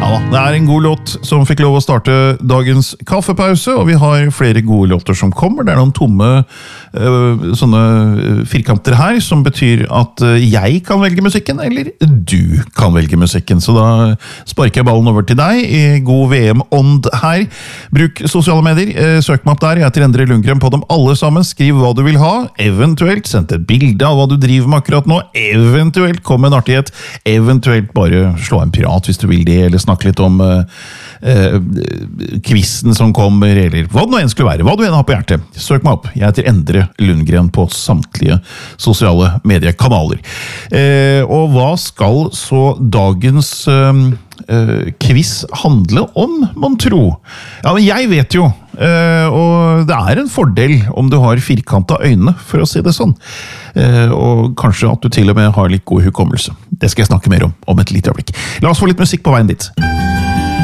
det en god låt som fikk lov å starte dagens kaffepause, og vi har flere gode låter som kommer. Det noen tomme sånne firkanter her, som betyr at jeg kan velge musikken, eller du kan velge musikken. Så da sparker jeg ballen over til deg i god VM-ånd her. Bruk sosiale medier, søk meg opp der. Jeg heter Endre Lundgren på dem alle sammen. Skriv hva du vil ha, eventuelt send et bilde av hva du driver med akkurat nå, eventuelt kom med en artighet, eventuelt bare slå en pirat hvis du vil det, eller snakke litt om quizen som kommer, eller hva det nå enn skulle være, hva du enn har på hjertet. Søk meg opp. Jeg heter Endre Lundgren på samtlige sosiale mediekanaler. Og hva skal så dagens quiz handle om, mon tro? Ja, men jeg vet jo, og det en fordel om du har firkantet øyne, for å si det sånn. Og kanskje at du til og med har litt god hukommelse. Det skal jeg snakke mer om et lite øyeblikk. La oss få litt musikk på veien dit.